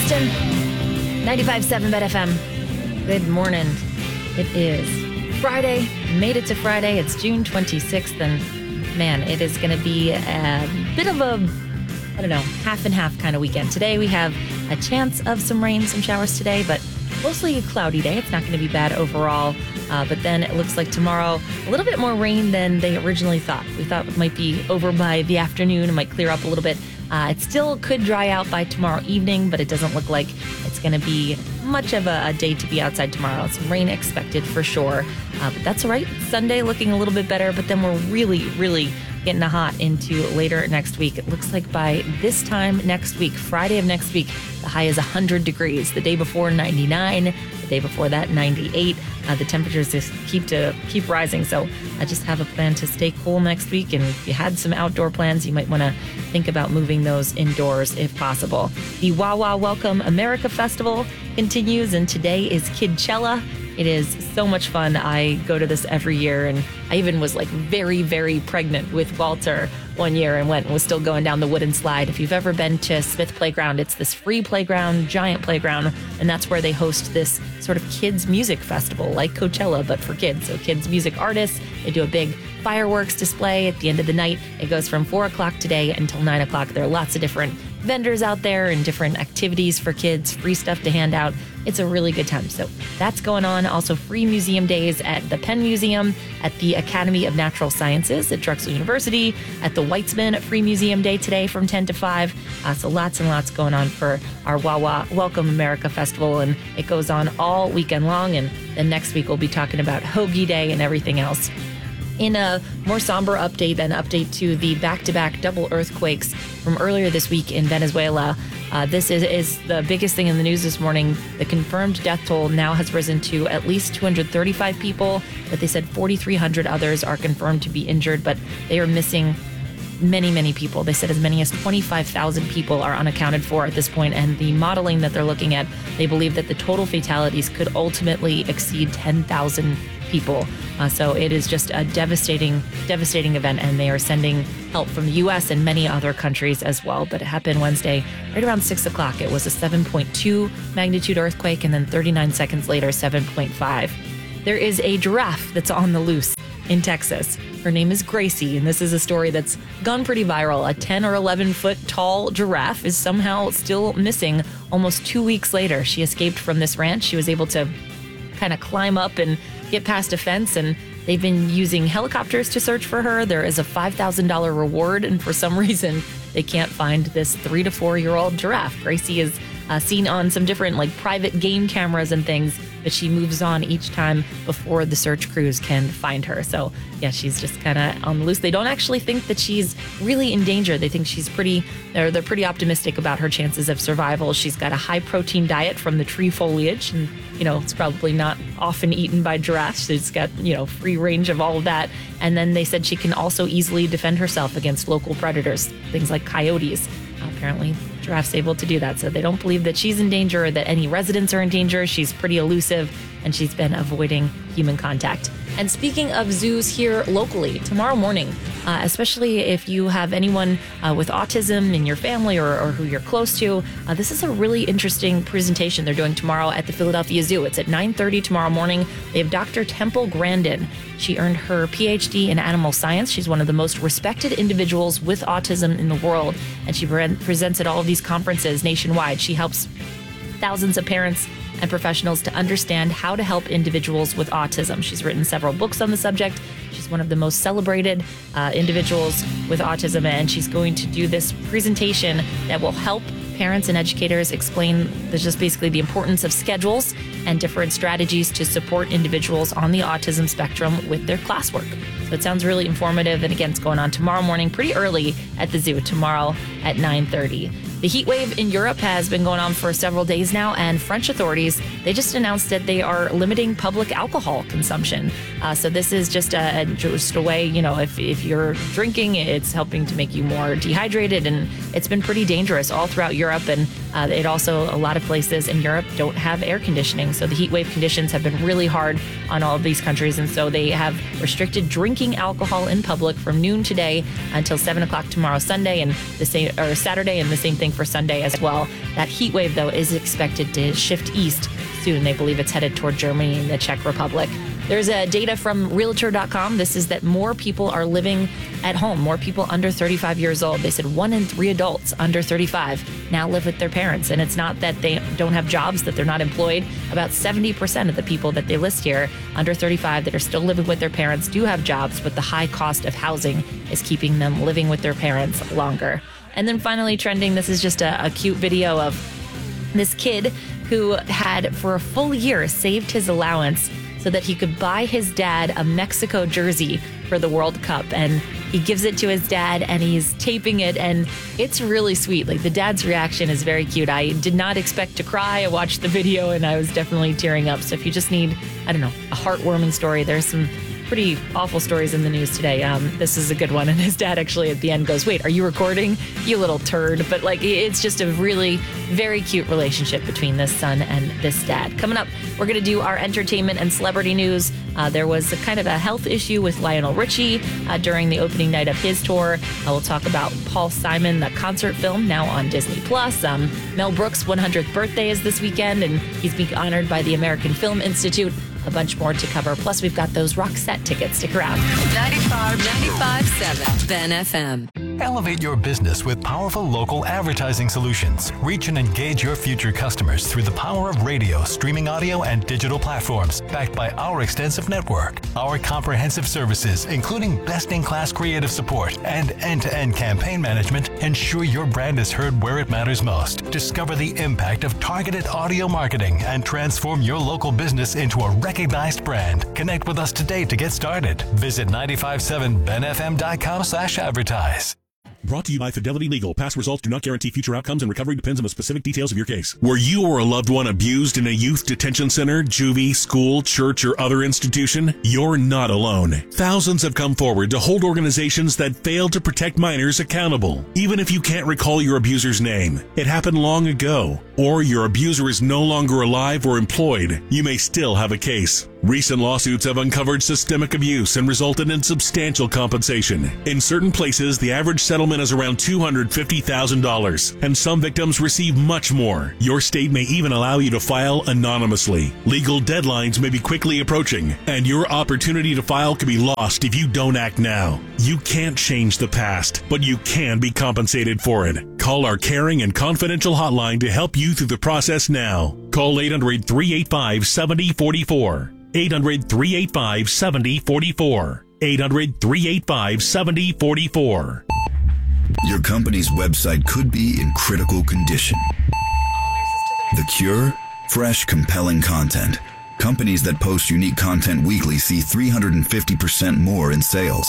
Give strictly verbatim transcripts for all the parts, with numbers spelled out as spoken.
Boston, ninety-five point seven Bet F M. Good morning. It is Friday. Made it to Friday. It's June twenty-sixth, and man, it is going to be a bit of a, I don't know, half and half kind of weekend. Today we have a chance of some rain, some showers today, but mostly a cloudy day. It's not going to be bad overall. Uh, but then it looks like tomorrow, a little bit more rain than they originally thought. We thought it might be over by the afternoon. It might clear up a little bit. Uh, it still could dry out by tomorrow evening, but it doesn't look like it's going to be much of a, a day to be outside tomorrow. Some rain expected for sure, uh, but that's all right. Sunday looking a little bit better, but then we're really, really getting hot into later next week. It looks like by this time next week, Friday of next week, the high is one hundred degrees. The day before, ninety-nine. The day before that, ninety-eight. Uh, the temperatures just keep to keep rising. So I just have a plan to stay cool next week. And if you had some outdoor plans, you might want to think about moving those indoors if possible. The Wawa Welcome America Festival continues, and today is Kidchella. It is so much fun. I go to this every year, and I even was like very, very pregnant with Walter one year and went and was still going down the wooden slide. If you've ever been to Smith Playground, it's this free playground, giant playground, and that's where they host this sort of kids music festival like Coachella, but for kids. So kids music artists, they do a big fireworks display at the end of the night. It goes from four o'clock today until nine o'clock. There are lots of different vendors out there and different activities for kids, free stuff to hand out. It's a really good time. So that's going on. Also free museum days at the Penn Museum, at the Academy of Natural Sciences at Drexel University, at the Weitzman Free Museum Day today from ten to five. Uh, so lots and lots going on for our Wawa Welcome America Festival. And it goes on all weekend long. And then next week we'll be talking about Hoagie Day and everything else. In a more somber update, an update to the back-to-back double earthquakes from earlier this week in Venezuela. Uh, this is, is the biggest thing in the news this morning. The confirmed death toll now has risen to at least two hundred thirty-five people, but they said forty-three hundred others are confirmed to be injured, but they are missing many, many people. They said as many as twenty-five thousand people are unaccounted for at this point, and the modeling that they're looking at, they believe that the total fatalities could ultimately exceed ten thousand people. Uh, so it is just a devastating, devastating event, and they are sending help from the U S and many other countries as well. But it happened Wednesday, right around six o'clock. It was a seven point two magnitude earthquake, and then thirty-nine seconds later, seven point five. There is a giraffe that's on the loose in Texas. Her name is Gracie, and this is a story that's gone pretty viral. A ten or eleven foot tall giraffe is somehow still missing almost two weeks later. She escaped from this ranch. She was able to kind of climb up and get past a fence, and they've been using helicopters to search for her. There is a five thousand dollars reward, and for some reason, they can't find this three to four year old giraffe. Gracie is uh, seen on some different like private game cameras and things, but she moves on each time before the search crews can find her. So yeah, she's just kind of on the loose. They don't actually think that she's really in danger. They think she's pretty, they're, they're pretty optimistic about her chances of survival. She's got a high protein diet from the tree foliage, and you know, it's probably not often eaten by giraffes. She's got, you know, free range of all of that. And then they said she can also easily defend herself against local predators, things like coyotes. Apparently, giraffe's able to do that. So they don't believe that she's in danger or that any residents are in danger. She's pretty elusive, and she's been avoiding human contact. And speaking of zoos here locally, tomorrow morning, uh, especially if you have anyone uh, with autism in your family or, or who you're close to, uh, this is a really interesting presentation they're doing tomorrow at the Philadelphia Zoo. It's at nine thirty tomorrow morning. They have Doctor Temple Grandin. She earned her P H D in animal science. She's one of the most respected individuals with autism in the world, and she pre- presents at all of these conferences nationwide. She helps thousands of parents and professionals to understand how to help individuals with autism. She's written several books on the subject. She's one of the most celebrated uh, individuals with autism, and she's going to do this presentation that will help parents and educators explain there's just basically the importance of schedules and different strategies to support individuals on the autism spectrum with their classwork. So it sounds really informative. And again, it's going on tomorrow morning, pretty early at the zoo, tomorrow at nine thirty. The heat wave in Europe has been going on for several days now, and French authorities, they just announced that they are limiting public alcohol consumption. Uh, so this is just a, just a way, you know, if, if you're drinking, it's helping to make you more dehydrated, and it's been pretty dangerous all throughout Europe. And Uh, it also, a lot of places in Europe don't have air conditioning. So the heat wave conditions have been really hard on all of these countries. And so they have restricted drinking alcohol in public from noon today until seven o'clock tomorrow, Sunday, and the same, or Saturday, and the same thing for Sunday as well. That heat wave, though, is expected to shift east soon. They believe it's headed toward Germany and the Czech Republic. There's a data from Realtor dot com. This is that more people are living at home, more people under thirty-five years old. They said one in three adults under thirty-five now live with their parents. And it's not that they don't have jobs, that they're not employed. About seventy percent of the people that they list here under thirty-five that are still living with their parents do have jobs, but the high cost of housing is keeping them living with their parents longer. And then finally trending, this is just a, a cute video of this kid who had for a full year saved his allowance so that he could buy his dad a Mexico jersey for the World Cup. And he gives it to his dad and he's taping it, and it's really sweet. Like, the dad's reaction is very cute. I did not expect to cry. I watched the video and I was definitely tearing up. So if you just need, I don't know, a heartwarming story, there's some pretty awful stories in the news today. Um, this is a good one. And his dad actually at the end goes, "Wait, are you recording? You little turd." But like, it's just a really very cute relationship between this son and this dad. Coming up, we're going to do our entertainment and celebrity news. Uh, there was a kind of a health issue with Lionel Richie uh, during the opening night of his tour. Uh, we'll talk about Paul Simon, the concert film, now on Disney Plus. Um, Mel Brooks' one hundredth birthday is this weekend, and he's being honored by the American Film Institute. A bunch more to cover. Plus, we've got those Roxette tickets. Stick around. ninety-five point seven Ben F M. Elevate your business with powerful local advertising solutions. Reach and engage your future customers through the power of radio, streaming audio, and digital platforms, backed by our extensive network. Our comprehensive services, including best-in-class creative support and end-to-end campaign management, ensure your brand is heard where it matters most. Discover the impact of targeted audio marketing and transform your local business into a recognized brand. Connect with us today to get started. Visit nine five seven ben f m dot com slash advertise. Brought to you by Fidelity Legal. Past results do not guarantee future outcomes, and recovery depends on the specific details of your case. Were you or a loved one abused in a youth detention center, juvie, school, church, or other institution? You're not alone. Thousands have come forward to hold organizations that failed to protect minors accountable. Even if you can't recall your abuser's name, it happened long ago, or your abuser is no longer alive or employed, you may still have a case. Recent lawsuits have uncovered systemic abuse and resulted in substantial compensation. In certain places, the average settlement is around two hundred fifty thousand dollars, and some victims receive much more. Your state may even allow you to file anonymously. Legal deadlines may be quickly approaching, and your opportunity to file could be lost if you don't act now. You can't change the past, but you can be compensated for it. Call our caring and confidential hotline to help you through the process now. Call eight hundred, three eight five, seven zero four four. eight hundred, three eight five, seven zero four four. eight hundred, three eight five, seven zero four four. Your company's website could be in critical condition. The cure? Fresh, compelling content. Companies that post unique content weekly see three hundred fifty percent more in sales.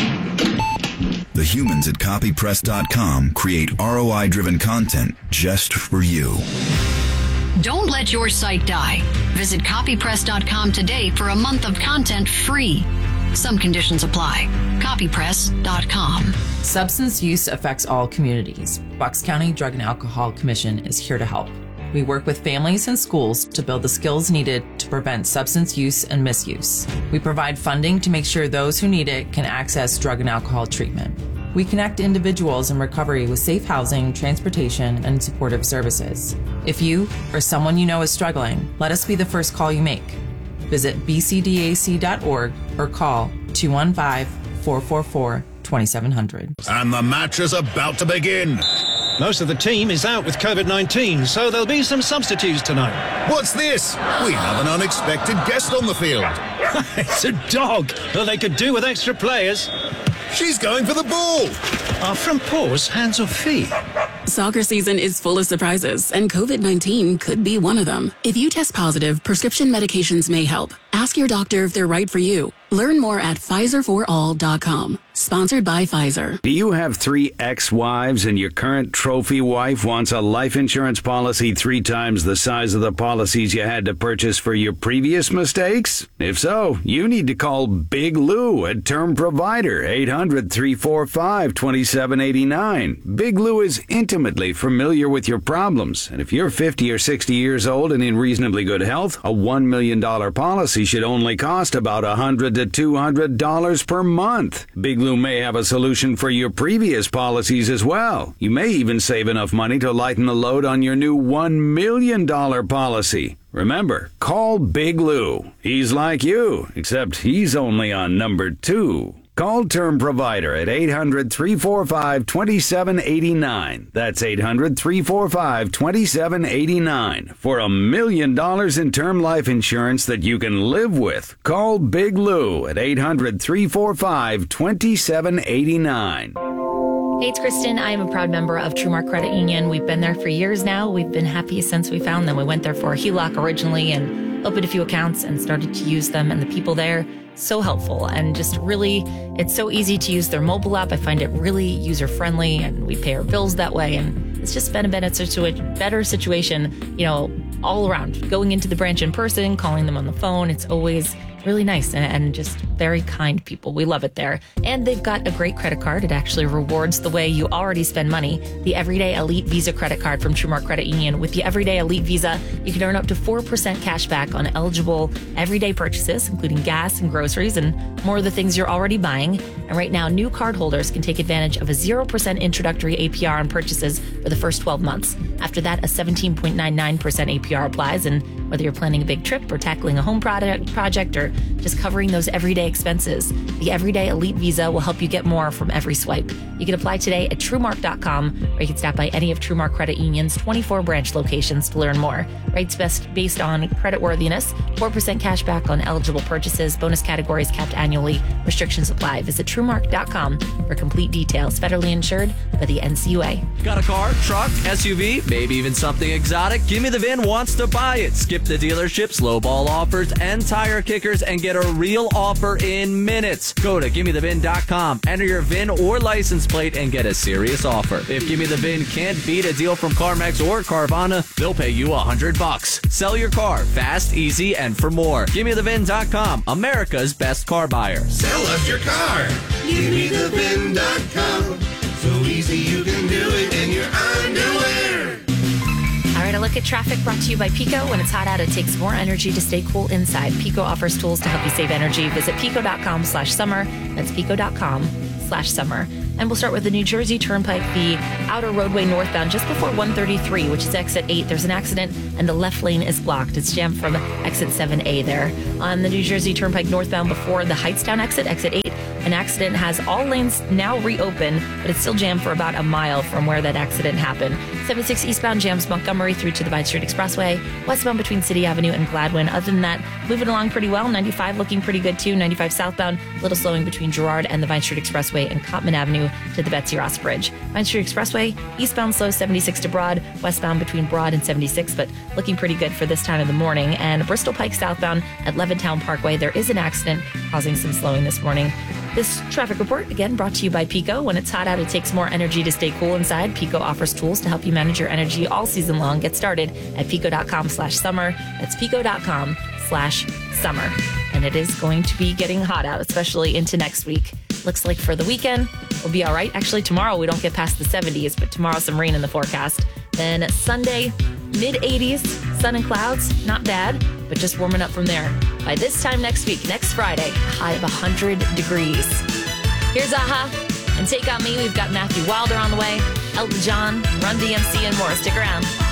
The humans at copy press dot com create R O I-driven content just for you. Don't let your site die. Visit copy press dot com today for a month of content free. Some conditions apply. copy press dot com. Substance use affects all communities. Bucks County Drug and Alcohol Commission is here to help. We work with families and schools to build the skills needed to prevent substance use and misuse. We provide funding to make sure those who need it can access drug and alcohol treatment. We connect individuals in recovery with safe housing, transportation, and supportive services. If you or someone you know is struggling, let us be the first call you make. Visit b c d a c dot org or call two one five, four four four, two seven zero zero. And the match is about to begin. Most of the team is out with COVID nineteen, so there'll be some substitutes tonight. What's this? We have an unexpected guest on the field. It's a dog. Well, they could do with extra players. She's going for the ball. Are front paws hands or feet? Soccer season is full of surprises, and COVID nineteen could be one of them. If you test positive, prescription medications may help. Ask your doctor if they're right for you. Learn more at Pfizer for all dot com. Sponsored by Pfizer. Do you have three ex-wives and your current trophy wife wants a life insurance policy three times the size of the policies you had to purchase for your previous mistakes? If so, you need to call Big Lou at Term Provider, eight hundred, three four five, two seven eight nine. Big Lou is intimately familiar with your problems, and if you're fifty or sixty years old and in reasonably good health, a one million dollars policy should only cost about one hundred to two hundred dollars per month. Big Lou may have a solution for your previous policies as well. You may even save enough money to lighten the load on your new one million dollars policy. Remember, call Big Lou. He's like you, except he's only on number two. Call Term Provider at eight hundred, three four five, two seven eight nine. That's eight hundred, three four five, two seven eight nine for a million dollars in term life insurance that you can live with. Call Big Lou at eight hundred, three four five, two seven eight nine. Hey, it's Kristen. I am a proud member of TrueMark Credit Union. We've been there for years now. We've been happy since we found them. We went there for a H E L O C originally and opened a few accounts and started to use them. And the people there, so helpful and just really, it's so easy to use their mobile app. I find it really user-friendly and we pay our bills that way. And it's just been a better, situa- better situation, you know, all around. Going into the branch in person, calling them on the phone. It's always really nice and, and just very kind people. We love it there. And they've got a great credit card. It actually rewards the way you already spend money. The Everyday Elite Visa credit card from TrueMark Credit Union. With the Everyday Elite Visa, you can earn up to four percent cash back on eligible everyday purchases, including gas and groceries and more of the things you're already buying. And right now, new cardholders can take advantage of a zero percent introductory A P R on purchases for the first twelve months. After that, a seventeen point nine nine percent A P R applies. And whether you're planning a big trip or tackling a home project, project or just covering those everyday expenses, the Everyday Elite Visa will help you get more from every swipe. You can apply today at TrueMark dot com, or you can stop by any of TrueMark Credit Union's twenty-four branch locations to learn more. Rates best based on creditworthiness, four percent cash back on eligible purchases, bonus categories capped annually, restrictions apply. Visit TrueMark dot com for complete details. Federally insured by the N C U A. Got a car, truck, S U V, maybe even something exotic? Gimme the V I N wants to buy it. Skip the dealerships, lowball offers, and tire kickers and get a real offer in minutes. Go to gimme the V I N dot com, enter your V I N or license plate, and get a serious offer. If Gimme the V I N can't beat a deal from CarMax or Carvana, they'll pay you a hundred bucks. Sell your car fast, easy, and for more. gimme the V I N dot com, America's best car buyer. Sell us your car. gimme the V I N dot com. So easy you can do it in your underwear. All right, a look at traffic brought to you by Pico. When it's hot out, it takes more energy to stay cool inside. Pico offers tools to help you save energy. Visit pico dot com slash summer. That's pico dot com slash summer. And we'll start with the New Jersey Turnpike, the outer roadway northbound, just before one thirty-three, which is exit eight. There's an accident and the left lane is blocked. It's jammed from exit seven A there. On the New Jersey Turnpike northbound before the Heightstown exit, exit eight, an accident has all lanes now reopened, but it's still jammed for about a mile from where that accident happened. seventy-six eastbound jams Montgomery through to the Vine Street Expressway, westbound between City Avenue and Gladwin. Other than that, moving along pretty well. ninety-five looking pretty good too. ninety-five southbound, a little slowing between Girard and the Vine Street Expressway and Cottman Avenue to the Betsy Ross Bridge. Vine Street Expressway, eastbound slow seventy-six to Broad, westbound between Broad and seventy-six, but looking pretty good for this time of the morning. And Bristol Pike southbound at Levittown Parkway, there is an accident causing some slowing this morning. This traffic report, again, brought to you by Pico. When it's hot out, it takes more energy to stay cool inside. Pico offers tools to help you manage your energy all season long. Get started at pico dot com slash summer. That's pico dot com slash summer. And it is going to be getting hot out, especially into next week. Looks like for the weekend, we'll be all right. Actually, tomorrow we don't get past the seventies, but tomorrow some rain in the forecast. Then Sunday, mid eighties, sun and clouds, not bad, but just warming up from there. By this time next week, next Friday, a high of one hundred degrees. Here's Aha and Take On Me. We've got Matthew Wilder on the way, Elton John, Run D M C, and more. Stick around.